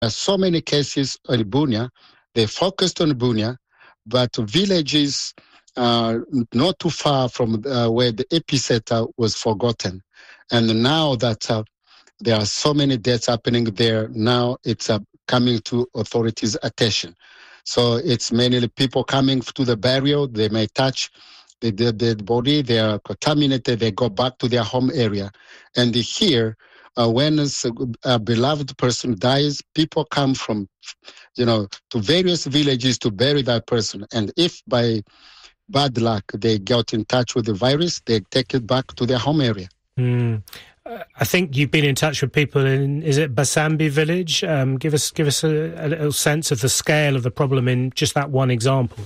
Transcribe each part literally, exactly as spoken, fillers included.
are so many cases in Bunia. They focused on Bunia, but villages uh, not too far from uh, where the epicenter was forgotten. And now that uh, there are so many deaths happening there, now it's uh, coming to authorities' attention. So it's mainly people coming to the burial. They may touch the dead body. They are contaminated. They go back to their home area. And here, uh, when a, a beloved person dies, people come from, you know, to various villages to bury that person. And if by bad luck they get in touch with the virus, they take it back to their home area. Mm. Uh, I think you've been in touch with people in, is it Basambi village? Um, give us give us a, a little sense of the scale of the problem in just that one example.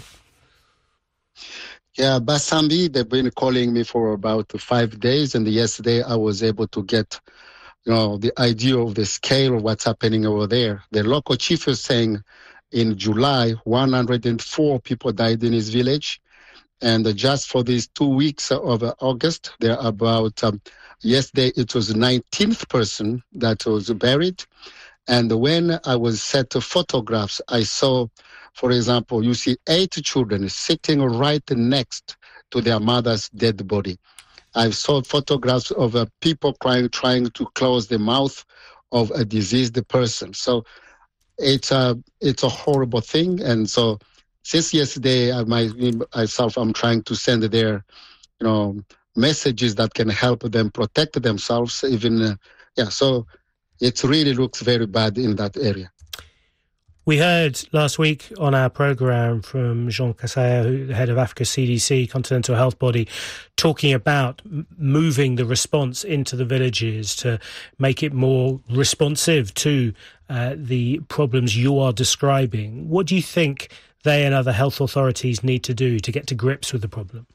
Yeah, Basambi, they've been calling me for about five days, and yesterday I was able to get, you know, the idea of the scale of what's happening over there. The local chief is saying in July, one hundred four people died in his village, and just for these two weeks of August, there are about... Um, Yesterday, it was the nineteenth person that was buried. And when I was set to photographs, I saw, for example, you see eight children sitting right next to their mother's dead body. I saw photographs of uh, people crying, trying to close the mouth of a diseased person. So it's a, it's a horrible thing. And so since yesterday, I myself, I'm trying to send their, you know, messages that can help them protect themselves. Even uh, yeah, so it really looks very bad in that area. We heard last week on our programme from Jean Kassaya, head of Africa C D C, Continental Health Body, talking about moving the response into the villages to make it more responsive to uh, the problems you are describing. What do you think they and other health authorities need to do to get to grips with the problem?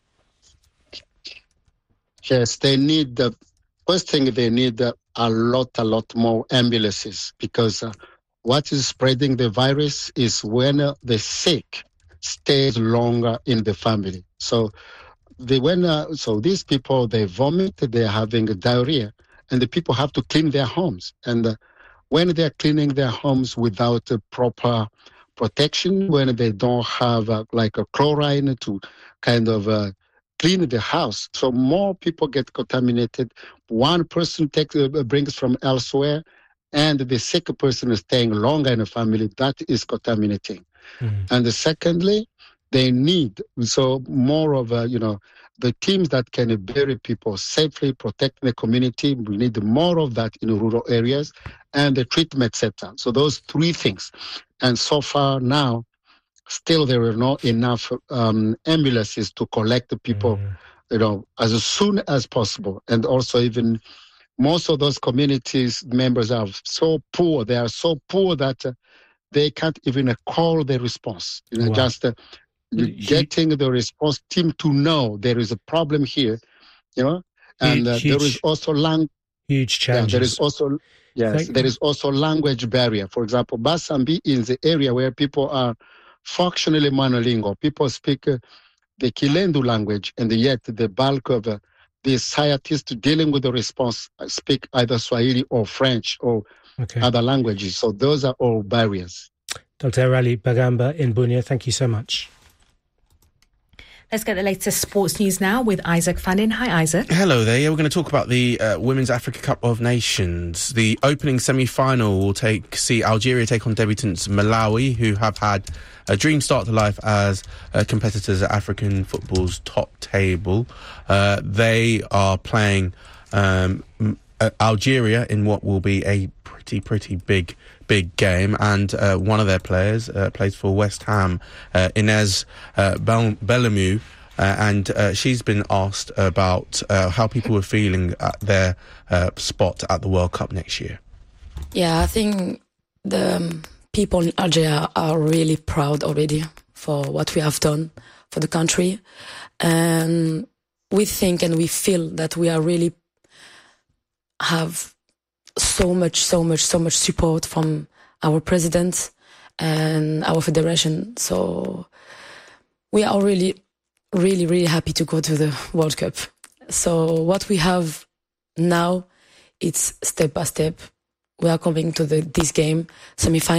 Yes, they need, the first thing they need uh, a lot, a lot more ambulances, because uh, what is spreading the virus is when uh, the sick stays longer in the family. So they, when, uh, so these people, they vomit, they're having diarrhea, and the people have to clean their homes. And uh, when they're cleaning their homes without a proper protection, when they don't have uh, like a chlorine to kind of uh, clean the house, so more people get contaminated. One person takes uh, brings from elsewhere, and the sick person is staying longer in the family. That is contaminating. Mm. And secondly, they need so more of a, you know, the teams that can bury people safely, protect the community. We need more of that in rural areas, and the treatment center. So those three things. And so far now, still there are not enough um, ambulances to collect the people, mm. you know, as soon as possible. And also even most of those communities members are so poor. They are so poor that uh, they can't even uh, call the response. You know, wow. just uh, getting the response team to know there is a problem here, you know, and uh, huge, there is also lang- huge challenges. Yeah, there is also yes, Thank there you. is also language barrier. For example, Basambi is the area where people are functionally monolingual. People speak uh, the Kilendu language, and yet the bulk of uh, the scientists dealing with the response speak either Swahili or French or okay. other languages. So those are all barriers. Doctor Erali Bagamba in Bunia, thank you so much. Let's get the latest sports news now with Isaac Fannin. Hi, Isaac. Hello there. Yeah, we're going to talk about the uh, Women's Africa Cup of Nations. The opening semi-final will take see Algeria take on debutants Malawi, who have had a dream start to life as uh, competitors at African football's top table. Uh, they are playing um, Algeria in what will be a pretty, pretty big big game, and uh, one of their players uh, plays for West Ham, uh, Inez uh, Bellamy, uh, and uh, she's been asked about uh, how people were feeling at their uh, spot at the World Cup next year. Yeah, I think the um, people in Algeria are really proud already for what we have done for the country, and we think and we feel that we are really have so much, so much, so much support from our president and our federation. So we are really, really, really happy to go to the World Cup. So what we have now, it's step by step. we are coming to the, this game, semi-final.